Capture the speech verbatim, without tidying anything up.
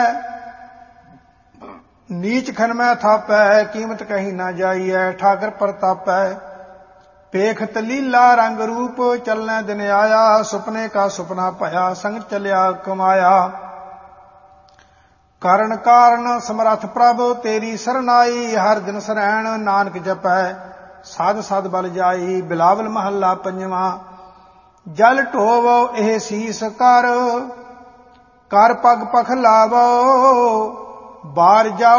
नीच खन में थापै कीमत कहीं ना जाइए ठाकर प्रतापै पेखत लीला रंग रूप चलने दिन आया सुपने का सुपना भया संग चलिया कमाया कारण कारण समरथ प्रभ तेरी सरनाई हर दिन सरैण नानक जपै साध साध बल जाई बिलावल महला पंजवा जल ढोवो एह सीस कर कर पग पख लावो बार जाओ